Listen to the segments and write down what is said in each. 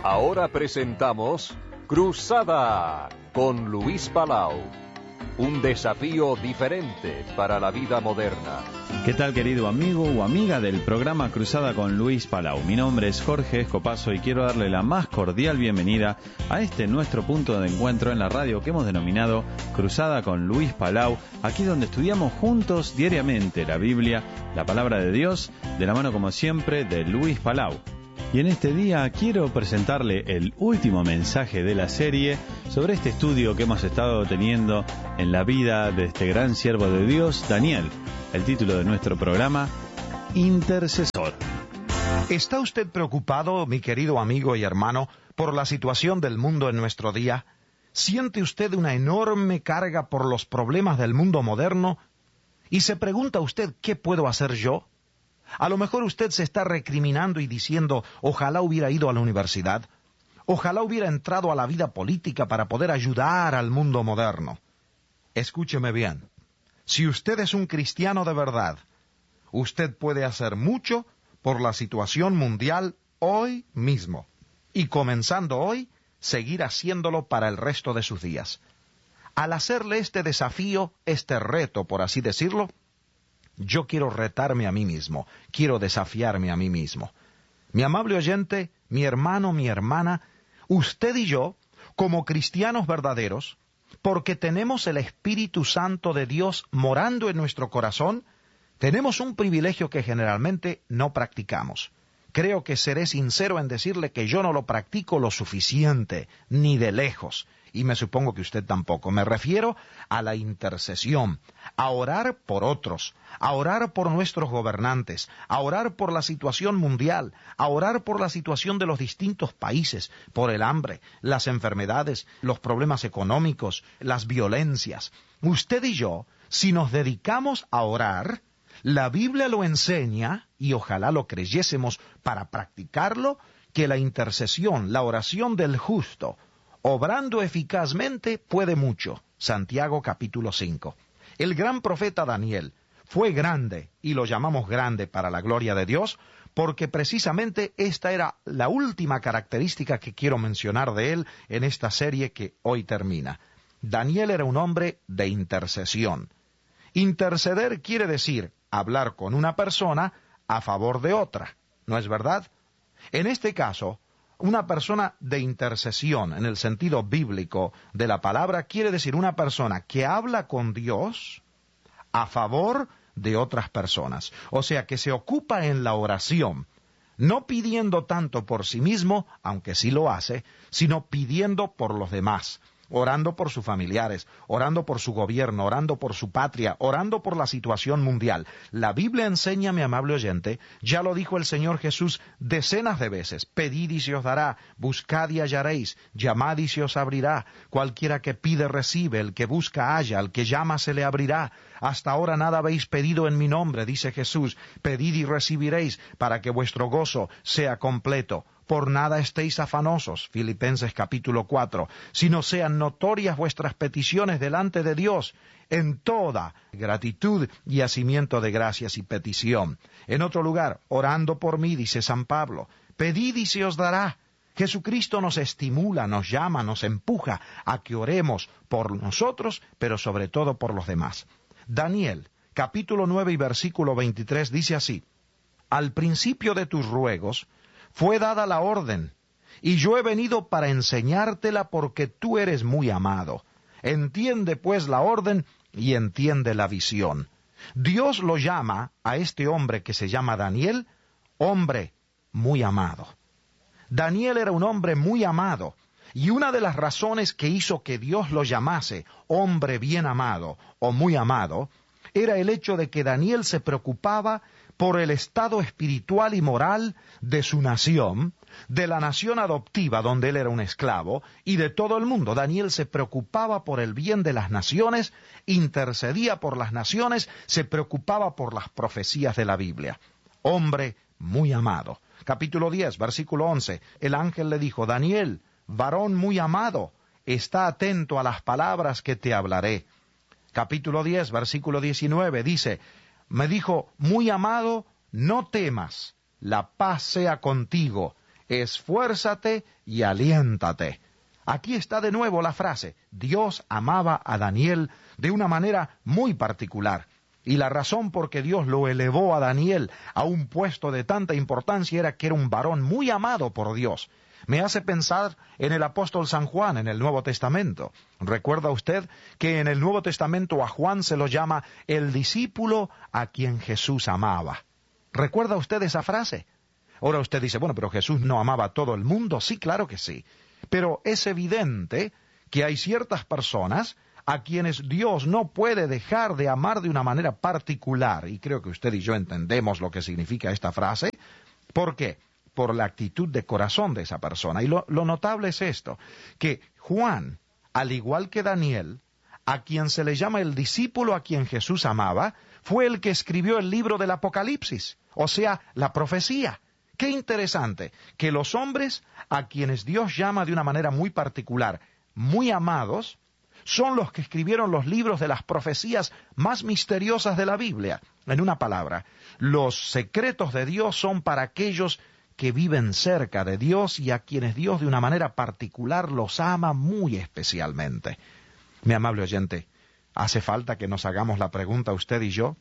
Ahora presentamos Cruzada con Luis Palau. Un desafío diferente para la vida moderna. ¿Qué tal, querido amigo o amiga del programa Cruzada con Luis Palau? Mi nombre es Jorge Escopazo y quiero darle la más cordial bienvenida a este nuestro punto de encuentro en la radio que hemos denominado Cruzada con Luis Palau, aquí donde estudiamos juntos diariamente la Biblia, la palabra de Dios, de la mano como siempre de Luis Palau. Y en este día quiero presentarle el último mensaje de la serie sobre este estudio que hemos estado teniendo en la vida de este gran siervo de Dios, Daniel. El título de nuestro programa, Intercesor. ¿Está usted preocupado, mi querido amigo y hermano, por la situación del mundo en nuestro día? ¿Siente usted una enorme carga por los problemas del mundo moderno? ¿Y se pregunta usted qué puedo hacer yo? A lo mejor usted se está recriminando y diciendo, ojalá hubiera ido a la universidad, ojalá hubiera entrado a la vida política para poder ayudar al mundo moderno. Escúcheme bien, si usted es un cristiano de verdad, usted puede hacer mucho por la situación mundial hoy mismo, y comenzando hoy, seguir haciéndolo para el resto de sus días. Al hacerle este desafío, este reto, por así decirlo, yo quiero retarme a mí mismo, quiero desafiarme a mí mismo. Mi amable oyente, mi hermano, mi hermana, usted y yo, como cristianos verdaderos, porque tenemos el Espíritu Santo de Dios morando en nuestro corazón, tenemos un privilegio que generalmente no practicamos. Creo que seré sincero en decirle que yo no lo practico lo suficiente, ni de lejos, y me supongo que usted tampoco. Me refiero a la intercesión, a orar por otros, a orar por nuestros gobernantes, a orar por la situación mundial, a orar por la situación de los distintos países, por el hambre, las enfermedades, los problemas económicos, las violencias. Usted y yo, si nos dedicamos a orar, la Biblia lo enseña, y ojalá lo creyésemos para practicarlo, que la intercesión, la oración del justo, obrando eficazmente, puede mucho. Santiago capítulo 5. El gran profeta Daniel fue grande, y lo llamamos grande para la gloria de Dios, porque precisamente esta era la última característica que quiero mencionar de él en esta serie que hoy termina. Daniel era un hombre de intercesión. Interceder quiere decir hablar con una persona a favor de otra, ¿no es verdad? En este caso, una persona de intercesión, en el sentido bíblico de la palabra, quiere decir una persona que habla con Dios a favor de otras personas. O sea, que se ocupa en la oración, no pidiendo tanto por sí mismo, aunque sí lo hace, sino pidiendo por los demás. Orando por sus familiares, orando por su gobierno, orando por su patria, orando por la situación mundial. La Biblia enseña, mi amable oyente, ya lo dijo el Señor Jesús decenas de veces, pedid y se os dará, buscad y hallaréis, llamad y se os abrirá, cualquiera que pide recibe, el que busca halla, al que llama se le abrirá. Hasta ahora nada habéis pedido en mi nombre, dice Jesús, pedid y recibiréis, para que vuestro gozo sea completo. Por nada estéis afanosos, Filipenses capítulo 4, sino sean notorias vuestras peticiones delante de Dios, en toda gratitud y hacimiento de gracias y petición. En otro lugar, orando por mí, dice San Pablo, pedid y se os dará. Jesucristo nos estimula, nos llama, nos empuja a que oremos por nosotros, pero sobre todo por los demás. Daniel, capítulo 9 y versículo 23, dice así, al principio de tus ruegos, fue dada la orden, y yo he venido para enseñártela porque tú eres muy amado. Entiende pues la orden y entiende la visión. Dios lo llama a este hombre que se llama Daniel, hombre muy amado. Daniel era un hombre muy amado, y una de las razones que hizo que Dios lo llamase hombre bien amado o muy amado, era el hecho de que Daniel se preocupaba por el estado espiritual y moral de su nación, de la nación adoptiva donde él era un esclavo, y de todo el mundo. Daniel se preocupaba por el bien de las naciones, intercedía por las naciones, se preocupaba por las profecías de la Biblia. Hombre muy amado. Capítulo 10, versículo 11. El ángel le dijo, Daniel, varón muy amado, está atento a las palabras que te hablaré. Capítulo 10, versículo 19, dice, me dijo, muy amado, no temas, la paz sea contigo. esfuérzate y aliéntate. Aquí está de nuevo la frase. Dios amaba a Daniel de una manera muy particular. Y la razón por que Dios lo elevó a Daniel a un puesto de tanta importancia era que era un varón muy amado por Dios. Me hace pensar en el apóstol San Juan en el Nuevo Testamento. ¿Recuerda usted que en el Nuevo Testamento a Juan se lo llama el discípulo a quien Jesús amaba? ¿Recuerda usted esa frase? Ahora usted dice, bueno, pero Jesús no amaba a todo el mundo. Sí, claro que sí. Pero es evidente que hay ciertas personas a quienes Dios no puede dejar de amar de una manera particular. Y creo que usted y yo entendemos lo que significa esta frase. ¿Por qué? Por la actitud de corazón de esa persona. Y lo notable es esto, que Juan, al igual que Daniel, a quien se le llama el discípulo a quien Jesús amaba, fue el que escribió el libro del Apocalipsis, o sea, la profecía. Qué interesante que los hombres a quienes Dios llama de una manera muy particular, muy amados, son los que escribieron los libros de las profecías más misteriosas de la Biblia. En una palabra, los secretos de Dios son para aquellos que viven cerca de Dios y a quienes Dios de una manera particular los ama muy especialmente. Mi amable oyente, hace falta que nos hagamos la pregunta usted y yo.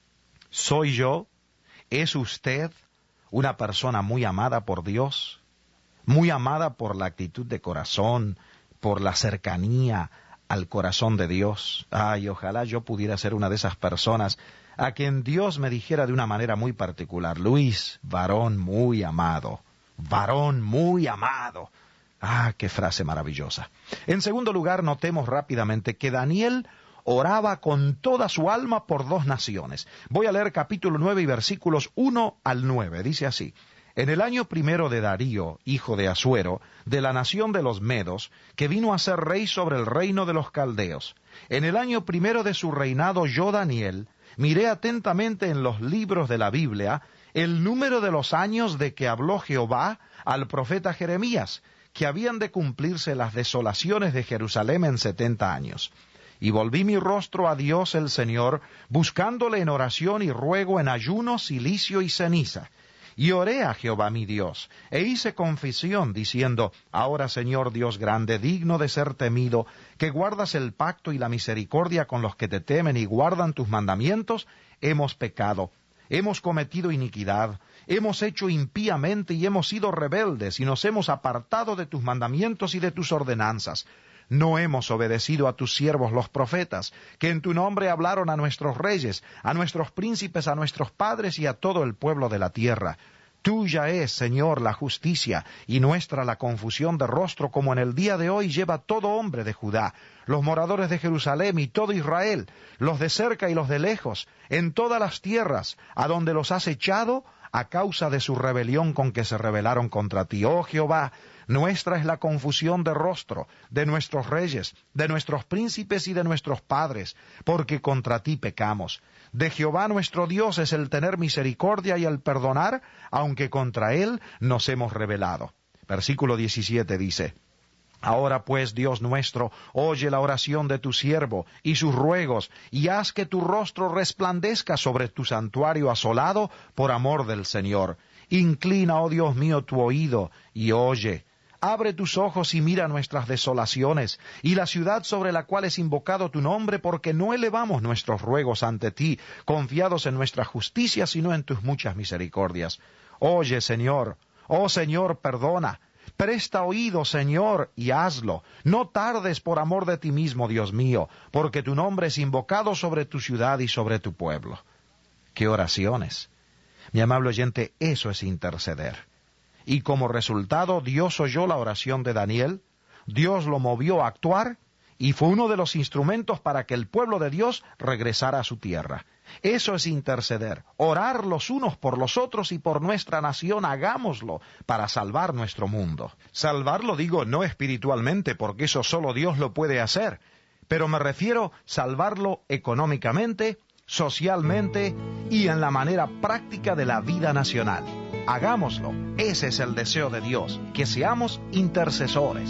¿Soy yo? ¿Es usted una persona muy amada por Dios? Muy amada por la actitud de corazón, por la cercanía al corazón de Dios. Ay, ojalá yo pudiera ser una de esas personas a quien Dios me dijera de una manera muy particular: Luis, varón muy amado, varón muy amado. Ah, qué frase maravillosa. En segundo lugar, notemos rápidamente que Daniel oraba con toda su alma por dos naciones. Voy a leer capítulo 9 y versículos 1 al 9. Dice así: En el año primero de Darío, hijo de Asuero, de la nación de los Medos, que vino a ser rey sobre el reino de los caldeos, en el año primero de su reinado, yo, Daniel, miré atentamente en los libros de la Biblia el número de los años de que habló Jehová al profeta Jeremías, que habían de cumplirse las desolaciones de Jerusalén en 70 años. Y volví mi rostro a Dios el Señor, buscándole en oración y ruego, en ayuno, cilicio y ceniza. Y oré a Jehová mi Dios, e hice confesión, diciendo: Ahora, Señor Dios grande, digno de ser temido, que guardas el pacto y la misericordia con los que te temen y guardan tus mandamientos, hemos pecado, hemos cometido iniquidad, hemos hecho impíamente y hemos sido rebeldes, y nos hemos apartado de tus mandamientos y de tus ordenanzas. No hemos obedecido a tus siervos los profetas, que en tu nombre hablaron a nuestros reyes, a nuestros príncipes, a nuestros padres y a todo el pueblo de la tierra. Tuya es, Señor, la justicia, y nuestra la confusión de rostro, como en el día de hoy lleva todo hombre de Judá, los moradores de Jerusalén y todo Israel, los de cerca y los de lejos, en todas las tierras, a donde los has echado a causa de su rebelión con que se rebelaron contra ti. Oh Jehová, nuestra es la confusión de rostro, de nuestros reyes, de nuestros príncipes y de nuestros padres, porque contra ti pecamos. De Jehová nuestro Dios es el tener misericordia y el perdonar, aunque contra él nos hemos rebelado. Versículo 17 dice: Ahora pues, Dios nuestro, oye la oración de tu siervo y sus ruegos, y haz que tu rostro resplandezca sobre tu santuario asolado por amor del Señor. Inclina, oh Dios mío, tu oído y oye. Abre tus ojos y mira nuestras desolaciones, y la ciudad sobre la cual es invocado tu nombre, porque no elevamos nuestros ruegos ante ti, confiados en nuestra justicia, sino en tus muchas misericordias. Oye, Señor, oh Señor, perdona. Presta oído, Señor, y hazlo. No tardes por amor de ti mismo, Dios mío, porque tu nombre es invocado sobre tu ciudad y sobre tu pueblo. ¡Qué oraciones! Mi amable oyente, eso es interceder. Y como resultado, Dios oyó la oración de Daniel, Dios lo movió a actuar, y fue uno de los instrumentos para que el pueblo de Dios regresara a su tierra. Eso es interceder, orar los unos por los otros y por nuestra nación. Hagámoslo para salvar nuestro mundo. Salvarlo digo no espiritualmente, porque eso solo Dios lo puede hacer, pero me refiero salvarlo económicamente, socialmente y en la manera práctica de la vida nacional. Hagámoslo, ese es el deseo de Dios, que seamos intercesores.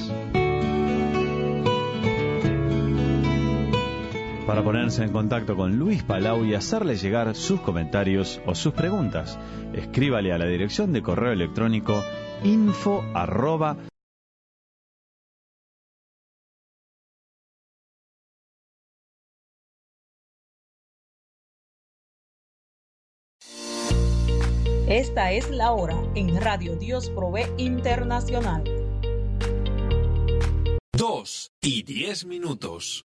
Para ponerse en contacto con Luis Palau y hacerle llegar sus comentarios o sus preguntas, escríbale a la dirección de correo electrónico info @ Esta es la hora en Radio Dios Provee Internacional. 2:10.